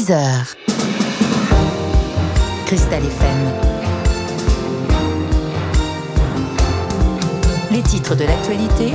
6h. Cristal FM. Les titres de l'actualité.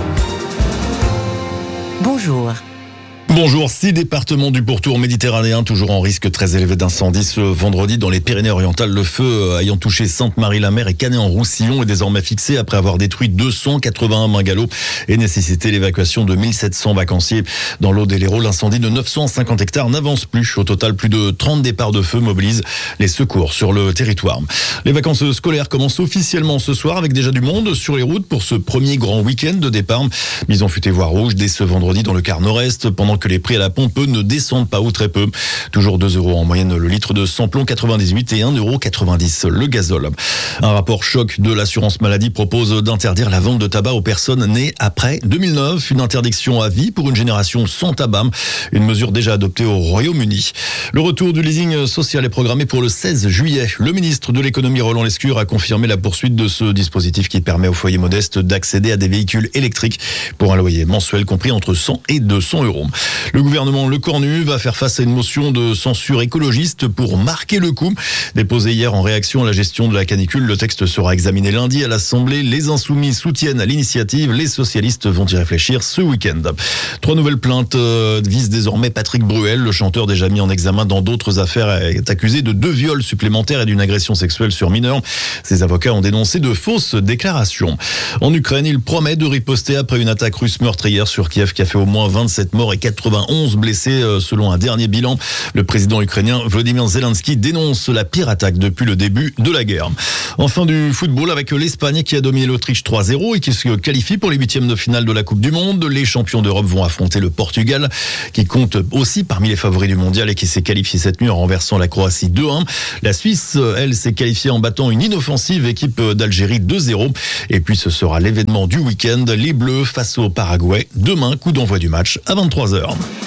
Bonjour. Bonjour, 6 départements du pourtour méditerranéen toujours en risque très élevé d'incendie ce vendredi dans les Pyrénées-Orientales. Le feu ayant touché Sainte-Marie-la-Mer et Canet-en-Roussillon est désormais fixé après avoir détruit 281 bungalows et nécessité l'évacuation de 1700 vacanciers. Dans l'Aude et l'Hérault, l'incendie de 950 hectares n'avance plus. Au total, plus de 30 départs de feu mobilisent les secours sur le territoire. Les vacances scolaires commencent officiellement ce soir avec déjà du monde sur les routes pour ce premier grand week-end de départ. Mise en futaie voie rouge dès ce vendredi dans le quart nord-est pendant que les prix à la pompe ne descendent pas ou très peu. Toujours 2 € en moyenne le litre de samplon 98 et 1,90 € le gazole. Un rapport choc de l'assurance maladie propose d'interdire la vente de tabac aux personnes nées après 2009. Une interdiction à vie pour une génération sans tabac. Une mesure déjà adoptée au Royaume-Uni. Le retour du leasing social est programmé pour le 16 juillet. Le ministre de l'économie Roland Lescure a confirmé la poursuite de ce dispositif qui permet aux foyers modestes d'accéder à des véhicules électriques pour un loyer mensuel compris entre 100 et 200 €. Le gouvernement Lecornu va faire face à une motion de censure écologiste pour marquer le coup. Déposé hier en réaction à la gestion de la canicule, le texte sera examiné lundi à l'Assemblée. Les Insoumis soutiennent l'initiative. Les socialistes vont y réfléchir ce week-end. 3 nouvelles plaintes visent désormais Patrick Bruel. Le chanteur déjà mis en examen dans d'autres affaires est accusé de 2 viols supplémentaires et d'une agression sexuelle sur mineurs. Ses avocats ont dénoncé de fausses déclarations. En Ukraine, il promet de riposter après une attaque russe meurtrière sur Kiev qui a fait au moins 27 morts et 91 blessés selon un dernier bilan. Le président ukrainien Volodymyr Zelensky dénonce la pire attaque depuis le début de la guerre. Enfin du football avec l'Espagne qui a dominé l'Autriche 3-0 et qui se qualifie pour les 8e de finale de la Coupe du Monde. Les champions d'Europe vont affronter le Portugal qui compte aussi parmi les favoris du mondial et qui s'est qualifié cette nuit en renversant la Croatie 2-1. La Suisse, elle, s'est qualifiée en battant une inoffensive équipe d'Algérie 2-0. Et puis ce sera l'événement du week-end, les Bleus face au Paraguay. Demain, coup d'envoi du match à 23h.